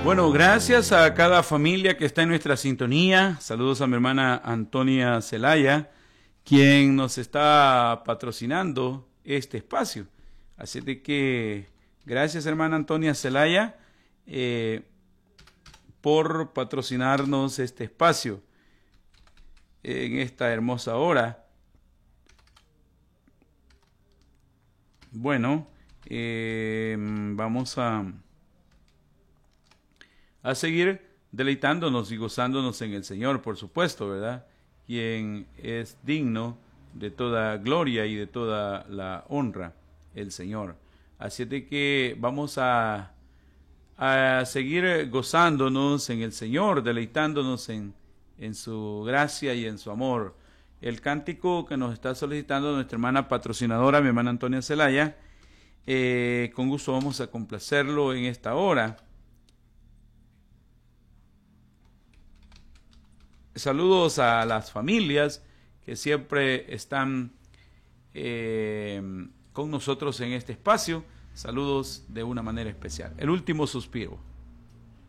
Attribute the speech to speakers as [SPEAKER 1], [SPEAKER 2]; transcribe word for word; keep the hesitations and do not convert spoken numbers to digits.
[SPEAKER 1] Bueno, gracias a cada familia que está en nuestra sintonía. Saludos a mi hermana Antonia Zelaya, quien nos está patrocinando este espacio. Así de que gracias, hermana Antonia Zelaya, eh, por patrocinarnos este espacio en esta hermosa hora. Bueno, eh, vamos a... a seguir deleitándonos y gozándonos en el Señor, por supuesto, ¿verdad? Quien es digno de toda gloria y de toda la honra, el Señor. Así de que vamos a, a seguir gozándonos en el Señor, deleitándonos en, en su gracia y en su amor. El cántico que nos está solicitando nuestra hermana patrocinadora, mi hermana Antonia Zelaya, eh, con gusto vamos a complacerlo en esta hora. Saludos a las familias que siempre están eh, con nosotros en este espacio. Saludos de una manera especial. El último suspiro.